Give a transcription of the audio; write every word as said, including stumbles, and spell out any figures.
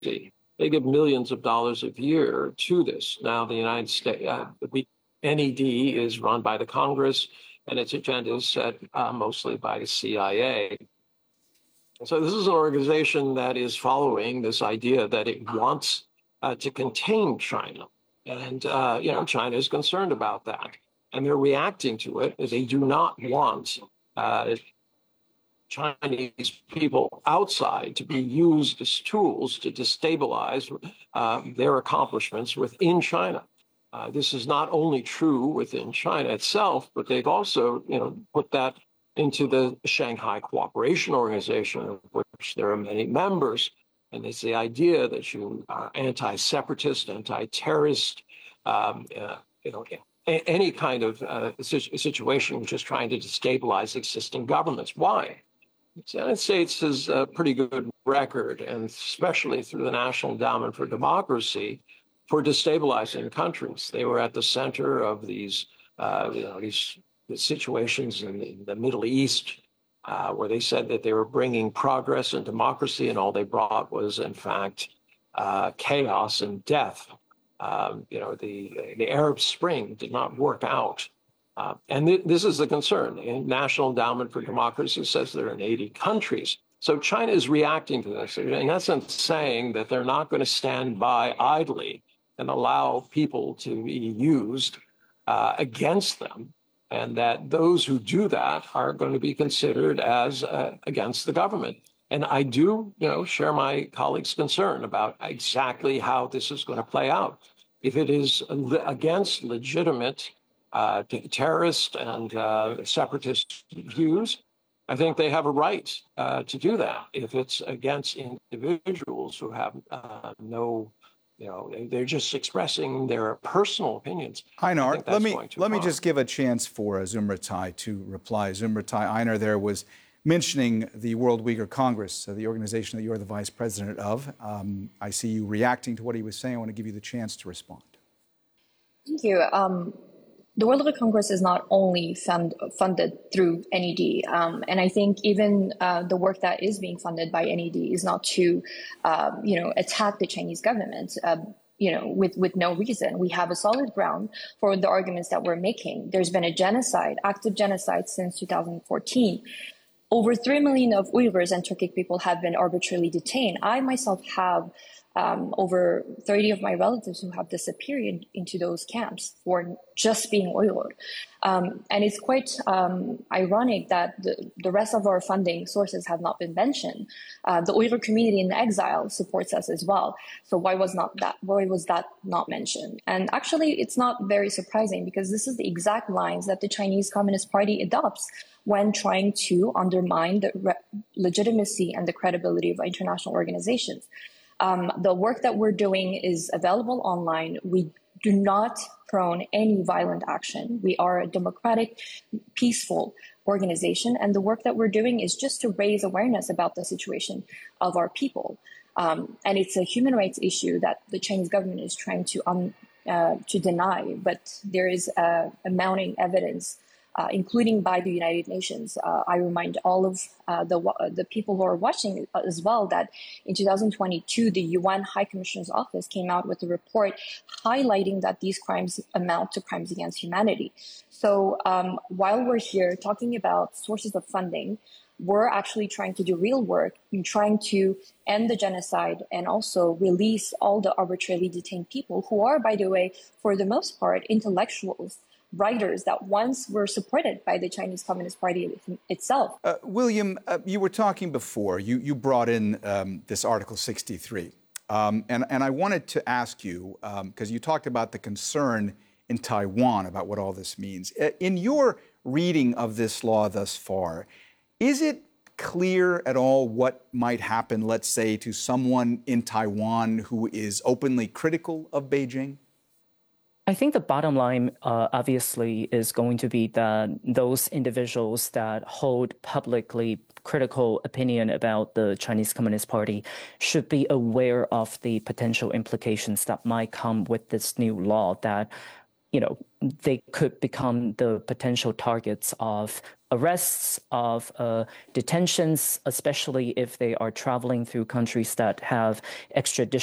They give millions of dollars a year to this. Now, the United States, uh, the N E D is run by the Congress, and its agenda is set uh, mostly by the C I A. So this is an organization that is following this idea that it wants uh, to contain China. And, uh, you know, China is concerned about that. And they're reacting to it. They do not want uh, Chinese people outside to be used as tools to destabilize uh, their accomplishments within China. Uh, this is not only true within China itself, but they've also, you know, put that into the Shanghai Cooperation Organization, of which there are many members. And it's the idea that you are anti-separatist, anti-terrorist, um, uh, you know, a- any kind of uh, situation which is trying to destabilize existing governments. Why? The United States has a pretty good record, and especially through the National Endowment for Democracy, for destabilizing countries. They were at the center of these, uh, you know, these situations in the, in the Middle East, uh, where they said that they were bringing progress and democracy, and all they brought was, in fact, uh, chaos and death. Um, you know, the the Arab Spring did not work out. Uh, and th- this is the concern. The National Endowment for Democracy says they're in eighty countries. So China is reacting to this, in essence saying that they're not going to stand by idly and allow people to be used uh, against them, and that those who do that are going to be considered as uh, against the government. And I do, you know, share my colleagues' concern about exactly how this is going to play out. If it is against legitimate uh, terrorist and uh, separatist views, I think they have a right uh, to do that. If it's against individuals who have uh, no, you know, they're just expressing their personal opinions. Einar, let me let far. me just give a chance for uh, Zumratai to reply. Zumratai, Einar there was mentioning the World Uyghur Congress, uh, the organization that you're the vice president of. Um, I see you reacting to what he was saying. I want to give you the chance to respond. Thank you. Um, the World Uyghur Congress is not only fund, funded through N E D, um, and I think even uh, the work that is being funded by N E D is not to, uh, you know, attack the Chinese government. Uh, you know, with, with no reason. We have a solid ground for the arguments that we're making. There's been a genocide, active genocide since two thousand fourteen. Over three million of Uyghurs and Turkic people have been arbitrarily detained. I myself have um, over thirty of my relatives who have disappeared into those camps for just being Uyghur. Um, and it's quite um, ironic that the, the rest of our funding sources have not been mentioned. Uh, the Uyghur community in exile supports us as well. So why was not that? Why was that not mentioned? And actually, it's not very surprising because this is the exact lines that the Chinese Communist Party adopts when trying to undermine the re- legitimacy and the credibility of international organizations. Um, the work that we're doing is available online. We do not prone any violent action. We are a democratic, peaceful organization, and the work that we're doing is just to raise awareness about the situation of our people. Um, and it's a human rights issue that the Chinese government is trying to um, uh, to deny, but there is a, a mounting evidence, Uh, including by the United Nations. Uh, I remind all of uh, the the people who are watching as well that in two thousand twenty-two, the U N High Commissioner's Office came out with a report highlighting that these crimes amount to crimes against humanity. So um, while we're here talking about sources of funding, we're actually trying to do real work in trying to end the genocide and also release all the arbitrarily detained people who are, by the way, for the most part, intellectuals, writers that once were supported by the Chinese Communist Party itself. Uh, William, uh, you were talking before, you, you brought in um, this Article sixty-three. Um, and, and I wanted to ask you, because um, you talked about the concern in Taiwan about what all this means. In your reading of this law thus far, is it clear at all what might happen, let's say, to someone in Taiwan who is openly critical of Beijing? I think the bottom line, uh, obviously, is going to be that those individuals that hold publicly critical opinion about the Chinese Communist Party should be aware of the potential implications that might come with this new law, that you know, they could become the potential targets of arrests, of uh, detentions, especially if they are traveling through countries that have extradition